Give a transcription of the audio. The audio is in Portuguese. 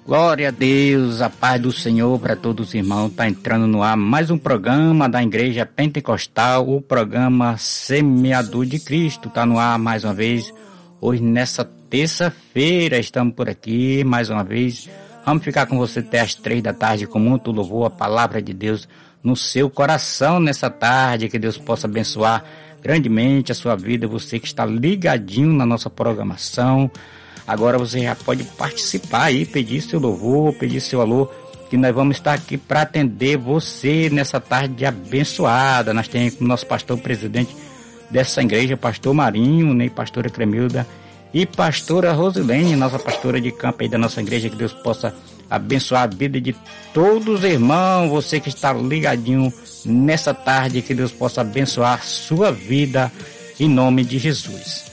Glória a Deus, a paz do Senhor para todos os irmãos. Está entrando no ar mais um programa da Igreja Pentecostal, o programa Semeador de Cristo. Está no ar mais uma vez. Hoje, nessa terça-feira, estamos por aqui mais uma vez. Vamos ficar com você até as 3 da tarde com muito louvor, a palavra de Deus no seu coração nessa tarde. Que Deus possa abençoar grandemente a sua vida, você que está ligadinho na nossa programação. Agora você já pode participar aí, pedir seu louvor, pedir seu alô, que nós vamos estar aqui para atender você nessa tarde abençoada. Nós temos o nosso pastor presidente dessa igreja, pastor Marinho, né, pastora Cremilda e pastora Rosilene, nossa pastora de campo aí da nossa igreja. Que Deus possa abençoar a vida de todos os irmãos, você que está ligadinho nessa tarde, que Deus possa abençoar a sua vida em nome de Jesus.